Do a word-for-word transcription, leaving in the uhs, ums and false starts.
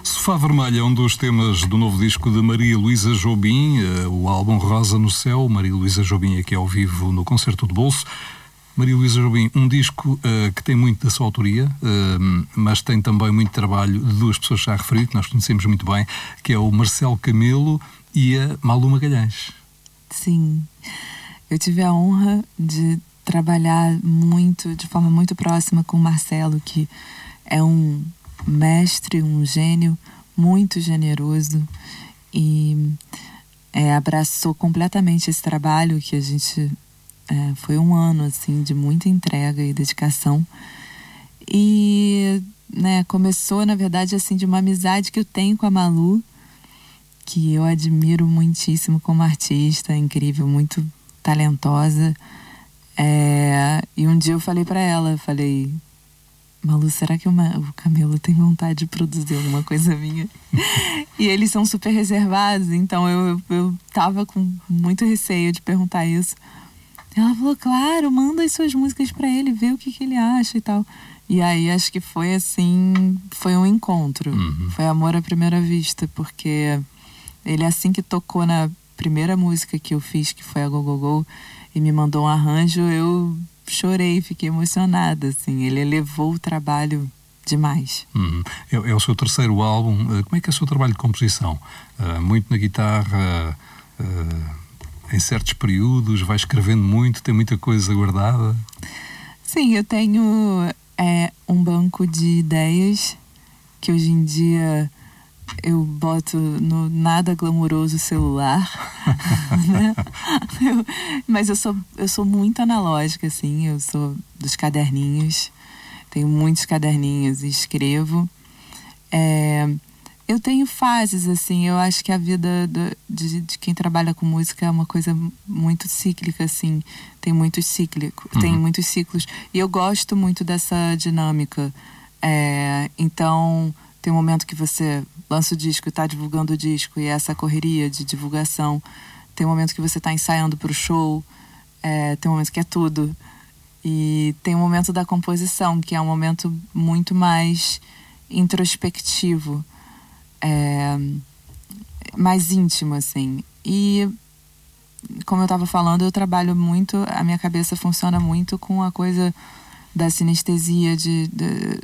Sofá Vermelho é um dos temas do novo disco de Maria Luísa Jobim, o álbum Rosa no Céu. Maria Luísa Jobim aqui ao vivo no Concerto de Bolso. Maria Luísa Jobim, um disco uh, que tem muito da sua autoria, uh, mas tem também muito trabalho de duas pessoas já referidas, que nós conhecemos muito bem, que é o Marcelo Camelo e a Malu Magalhães. Sim, eu tive a honra de trabalhar muito, de forma muito próxima com o Marcelo, que é um mestre, um gênio muito generoso e é, abraçou completamente esse trabalho que a gente... É, foi um ano assim de muita entrega e dedicação e né, começou na verdade assim de uma amizade que eu tenho com a Malu, que eu admiro muitíssimo como artista, incrível, muito talentosa, é, e um dia eu falei pra ela, falei: Malu, será que uma, o Camelo tem vontade de produzir alguma coisa minha? E eles são super reservados, então eu, eu, eu tava com muito receio de perguntar isso. Ela falou, claro, manda as suas músicas pra ele, vê o que, que ele acha e tal. E aí acho que foi assim, foi um encontro. Uhum. Foi amor à primeira vista, porque ele assim que tocou na primeira música que eu fiz, que foi a Go Go Go, e me mandou um arranjo, eu chorei, fiquei emocionada, assim. Ele elevou o trabalho demais. Uhum. É, é o seu terceiro álbum. Como é que é o seu trabalho de composição? Uh, muito na guitarra... Uh... Em certos períodos, vai escrevendo muito, tem muita coisa guardada? Sim, eu tenho é, um banco de ideias que hoje em dia eu boto no nada glamouroso celular. Né? eu, mas eu sou, eu sou muito analógica, assim, eu sou dos caderninhos, tenho muitos caderninhos e escrevo. É, Eu tenho fases, assim, eu acho que a vida do, de, de quem trabalha com música é uma coisa muito cíclica, assim, tem muitos cíclicos, uhum. tem muitos ciclos, e eu gosto muito dessa dinâmica. É, então, tem um momento que você lança o disco e está divulgando o disco, e essa correria de divulgação, tem um momento que você está ensaiando para o show, é, tem um momento que é tudo, e tem um momento da composição, que é um momento muito mais introspectivo, É, mais íntimo, assim. E como eu estava falando, eu trabalho muito, a minha cabeça funciona muito com a coisa da sinestesia, de, de